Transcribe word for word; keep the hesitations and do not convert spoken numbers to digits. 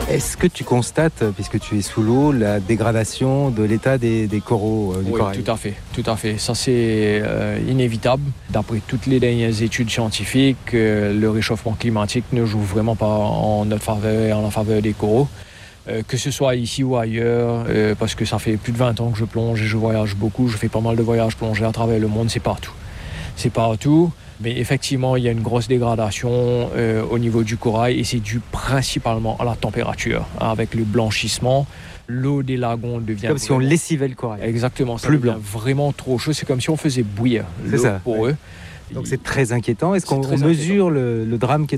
Est-ce que tu constates, puisque tu es sous l'eau, la dégradation de l'état des, des coraux euh, du Oui, corail? tout à fait, tout à fait. Ça, c'est euh, inévitable. D'après toutes les dernières études scientifiques, euh, le réchauffement climatique ne joue vraiment pas en notre faveur et en la faveur des coraux. Euh, que ce soit ici ou ailleurs, euh, parce que ça fait plus de vingt ans que je plonge et je voyage beaucoup, je fais pas mal de voyages plongés à travers le monde, c'est partout. C'est partout, mais effectivement, il y a une grosse dégradation euh, au niveau du corail et c'est dû principalement à la température. Avec le blanchissement, l'eau des lagons devient... Comme si on vraiment... lessivait le corail. Exactement, ça Plus devient blanc. vraiment trop chaud, c'est comme si on faisait bouillir C'est l'eau ça, pour ouais. eux. Donc c'est très inquiétant. Est-ce C'est qu'on très on mesure le, le drame qui est